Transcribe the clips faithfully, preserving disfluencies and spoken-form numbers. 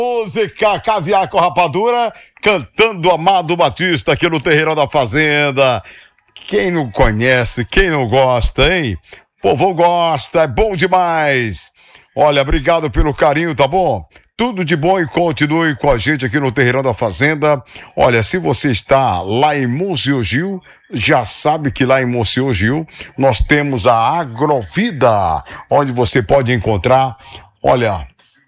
Música Caviar com Rapadura, cantando Amado Batista aqui no Terreirão da Fazenda. Quem não conhece, quem não gosta, hein? O povo gosta, é bom demais. Olha, obrigado pelo carinho, tá bom? Tudo de bom e continue com a gente aqui no Terreirão da Fazenda. Olha, se você está lá em Monsenhor, já sabe que lá em Monsenhor nós temos a Agrovida, onde você pode encontrar, olha,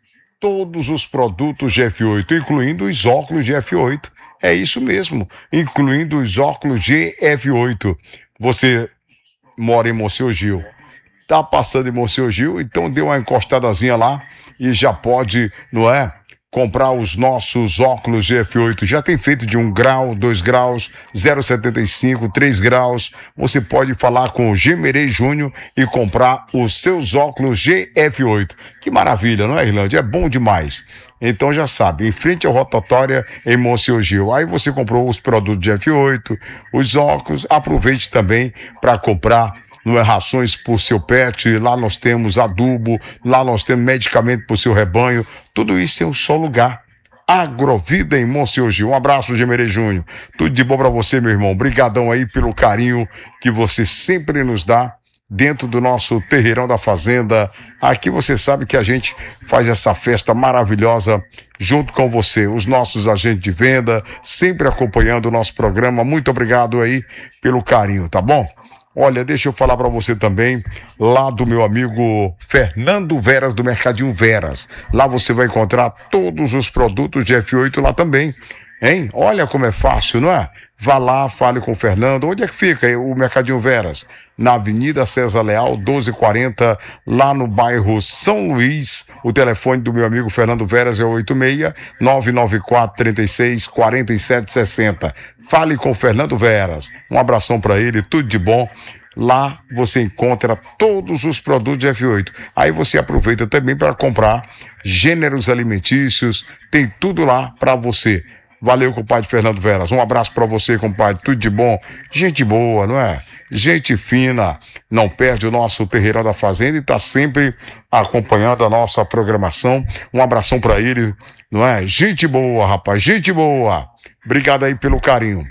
todos os produtos G F oito, incluindo os óculos G F oito. É isso mesmo, incluindo os óculos G F oito. Você mora em Monsenhor, tá passando em Monsenhor, então dê uma encostadazinha lá e já pode, não é, comprar os nossos óculos G F oito. Já tem feito de um grau, dois graus, zero vírgula setenta e cinco, três graus. Você pode falar com o Gemerei Júnior e comprar os seus óculos G F oito. Que maravilha, não é, Irlande? É bom demais. Então já sabe, em frente à rotatória em Monsenhor. Aí você comprou os produtos G F oito, os óculos, aproveite também para comprar, não é, rações por seu pet. Lá nós temos adubo, lá nós temos medicamento para o seu rebanho. Tudo isso em um só lugar. Agrovida em Monsenhor. Um abraço, Gemerei Júnior. Tudo de bom para você, meu irmão. Obrigadão aí pelo carinho que você sempre nos dá dentro do nosso Terreirão da Fazenda. Aqui você sabe que a gente faz essa festa maravilhosa junto com você, os nossos agentes de venda, sempre acompanhando o nosso programa. Muito obrigado aí pelo carinho, tá bom? Olha, deixa eu falar para você também lá do meu amigo Fernando Veras, do Mercadinho Veras. Lá você vai encontrar todos os produtos de F oito lá também, hein? Olha como é fácil, não é? Vá lá, fale com o Fernando. Onde é que fica o Mercadinho Veras? Na Avenida César Leal, doze quarenta, lá no bairro São Luís. O telefone do meu amigo Fernando Veras é oito seis, nove nove quatro, três seis, quatro sete seis zero. Fale com o Fernando Veras. Um abração para ele, tudo de bom. Lá você encontra todos os produtos de F oito. Aí você aproveita também para comprar gêneros alimentícios. Tem tudo lá para você. Valeu, compadre Fernando Veras. Um abraço para você, compadre. Tudo de bom. Gente boa, não é? Gente fina. Não perde o nosso Terreirão da Fazenda e está sempre acompanhando a nossa programação. Um abração para ele, não é? Gente boa, rapaz. Gente boa. Obrigado aí pelo carinho.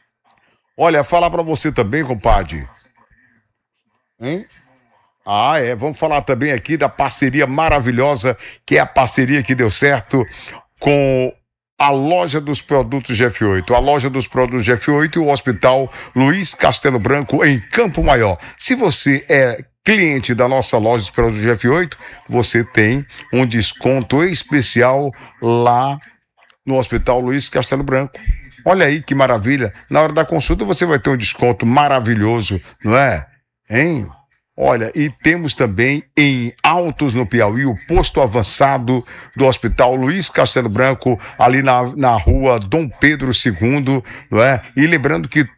Olha, falar para você também, compadre. Hein? Ah, é. Vamos falar também aqui da parceria maravilhosa, que é a parceria que deu certo com a loja dos produtos G F oito, a loja dos produtos G F oito e o Hospital Luiz Castelo Branco em Campo Maior. Se você é cliente da nossa loja dos produtos G F oito, você tem um desconto especial lá no Hospital Luiz Castelo Branco. Olha aí que maravilha. Na hora da consulta você vai ter um desconto maravilhoso, não é? Hein? Olha, e temos também em Altos, no Piauí, o posto avançado do Hospital Luiz Castelo Branco, ali na, na rua Dom Pedro segundo, não é? E lembrando que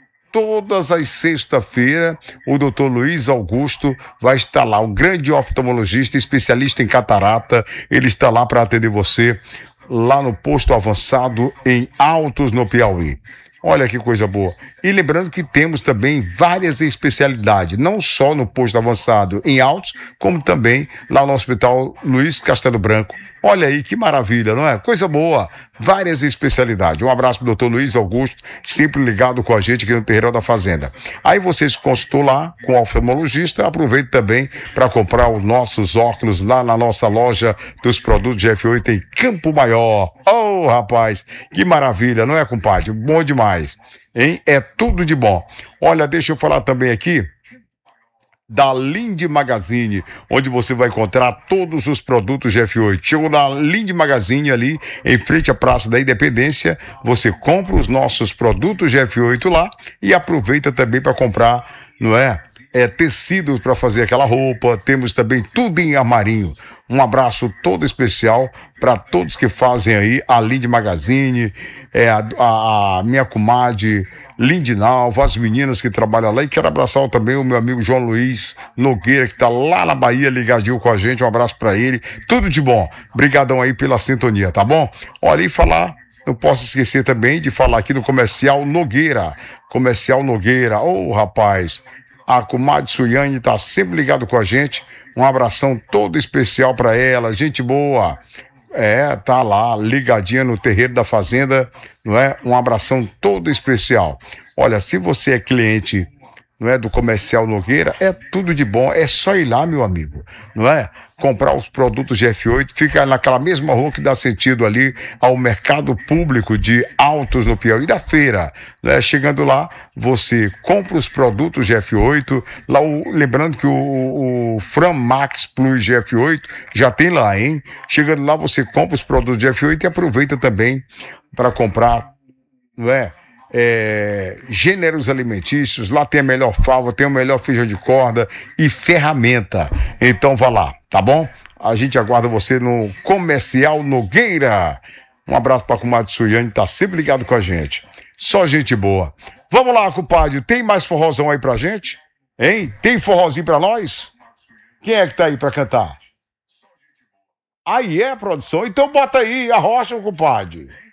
todas as sextas-feiras o doutor Luiz Augusto vai estar lá, um grande oftalmologista, especialista em catarata. Ele está lá para atender você, lá no posto avançado em Altos, no Piauí. Olha que coisa boa. E lembrando que temos também várias especialidades, não só no posto avançado em Altos, como também lá no Hospital Luiz Castelo Branco. Olha aí que maravilha, não é? Coisa boa. Várias especialidades. Um abraço pro doutor Luiz Augusto, sempre ligado com a gente aqui no Terreirão da Fazenda. Aí você se consultou lá com o oftalmologista, aproveite também para comprar os nossos óculos lá na nossa loja dos produtos G F oito em Campo Maior. Oh, rapaz, que maravilha, não é, compadre? Bom demais, hein? É tudo de bom. Olha, deixa eu falar também aqui da Linde Magazine, onde você vai encontrar todos os produtos G F oito. Chegou na Linde Magazine ali, em frente à Praça da Independência, você compra os nossos produtos G F oito lá e aproveita também para comprar, não é? É, tecidos para fazer aquela roupa. Temos também tudo em armarinho. Um abraço todo especial para todos que fazem aí a Linde Magazine, é, a, a, a minha comadre Lindinalva, as meninas que trabalham lá, e quero abraçar também o meu amigo João Luiz Nogueira, que está lá na Bahia, ligadinho com a gente. Um abraço para ele, tudo de bom. Obrigadão aí pela sintonia, tá bom? Olha, e falar, não posso esquecer também de falar aqui do Comercial Nogueira. Comercial Nogueira, ô oh, rapaz, a comadre Suiane tá sempre ligado com a gente. Um abração todo especial para ela, gente boa. É, tá lá, ligadinha no terreiro da fazenda, não é? Um abração todo especial. Olha, se você é cliente, não é, do Comercial Nogueira, é tudo de bom, é só ir lá, meu amigo, não é? Comprar os produtos G F oito, fica naquela mesma rua que dá sentido ali ao mercado público de autos no Piauí da feira, né? Chegando lá, você compra os produtos G F oito, lá o- lembrando que o, o Fram Max Plus G F oito já tem lá, hein? Chegando lá, você compra os produtos G F oito e aproveita também para comprar, não é? É, gêneros alimentícios, lá tem a melhor fava, tem o melhor feijão de corda e ferramenta. Então vá lá, tá bom? A gente aguarda você no Comercial Nogueira. Um abraço para a comadre Suiane, tá sempre ligado com a gente. Só gente boa. Vamos lá, compadre, tem mais forrozão aí pra gente? Hein? Tem forrozinho pra nós? Quem é que tá aí pra cantar? Aí é, produção? Então bota aí, arrocha, compadre.